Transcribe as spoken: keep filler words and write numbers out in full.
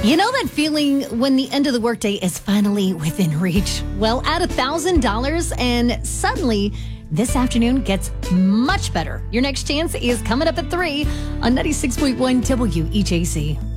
You know that feeling when the end of the workday is finally within reach? Well, add one thousand dollars and suddenly this afternoon gets much better. Your next chance is coming up at three on ninety-six point one W E J C.